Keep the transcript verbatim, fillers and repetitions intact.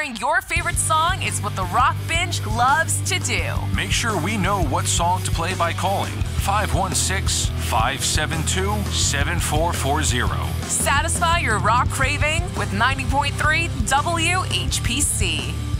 Hearing your favorite song is what the Rock Binge loves to do. Make sure we know what song to play by calling five one six, five seven two, seven four four zero. Satisfy your rock craving with ninety point three W H P C.